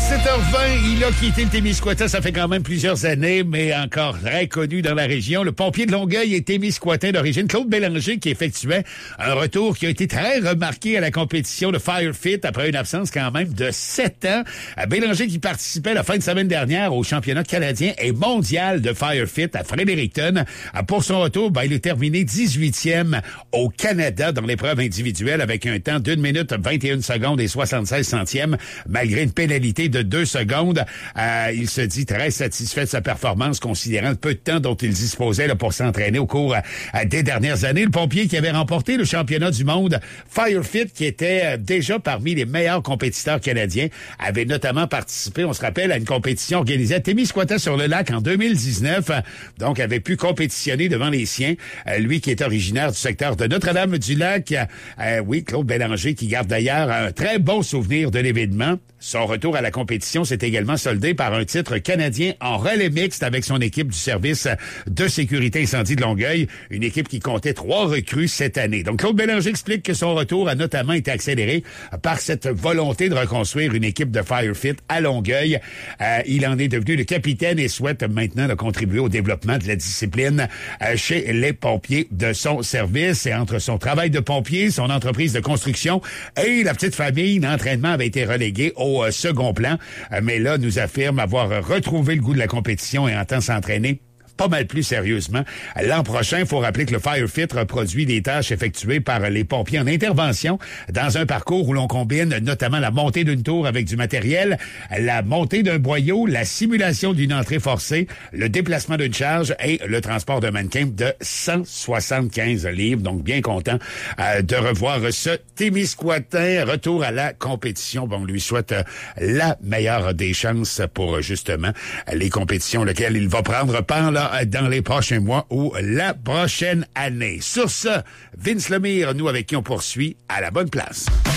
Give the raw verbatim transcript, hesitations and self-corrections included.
sept heures vingt, il a quitté le Témiscouata, ça fait quand même plusieurs années, mais encore très connu dans la région. Le pompier de Longueuil est Témiscouatin d'origine, Claude Bélanger, qui effectuait un retour qui a été très remarqué à la compétition de Firefit après une absence quand même de sept ans. Bélanger qui participait la fin de semaine dernière au championnat canadien et mondial de Firefit à Fredericton. Pour son retour, ben, il est terminé dix-huitième au Canada dans l'épreuve individuelle avec un temps d'une minute vingt et une secondes et soixante-seize centièmes, malgré une pénalité de deux secondes. Euh, il se dit très satisfait de sa performance, considérant le peu de temps dont il disposait là, pour s'entraîner au cours euh, des dernières années. Le pompier qui avait remporté le championnat du monde Firefit, qui était euh, déjà parmi les meilleurs compétiteurs canadiens, avait notamment participé, on se rappelle, à une compétition organisée à Témiscouata-sur-le-Lac en deux mille dix-neuf. Donc, avait pu compétitionner devant les siens. Euh, lui qui est originaire du secteur de Notre-Dame-du-Lac. Euh, oui, Claude Bélanger qui garde d'ailleurs un très bon souvenir de l'événement. Son retour à la compétition s'est également soldé par un titre canadien en relais mixte avec son équipe du service de sécurité incendie de Longueuil, une équipe qui comptait trois recrues cette année. Donc, Claude Bélanger explique que son retour a notamment été accéléré par cette volonté de reconstruire une équipe de Firefit à Longueuil. Euh, il en est devenu le capitaine et souhaite maintenant de contribuer au développement de la discipline euh, chez les pompiers de son service. Et entre son travail de pompier, son entreprise de construction et la petite famille, l'entraînement avait été relégué au euh, second plan. Euh, mais là, nous affirme avoir retrouvé le goût de la compétition et entend s'entraîner pas mal plus sérieusement. L'an prochain, il faut rappeler que le Firefit reproduit des tâches effectuées par les pompiers en intervention dans un parcours où l'on combine notamment la montée d'une tour avec du matériel, la montée d'un boyau, la simulation d'une entrée forcée, le déplacement d'une charge et le transport d'un mannequin de cent soixante-quinze livres. Donc, bien content euh, de revoir ce Témiscouatin. Retour à la compétition. Bon, on lui souhaite euh, la meilleure des chances pour justement les compétitions lesquelles il va prendre part là dans les prochains mois ou la prochaine année. Sur ce, Vince Lemire, nous avec qui on poursuit à la bonne place.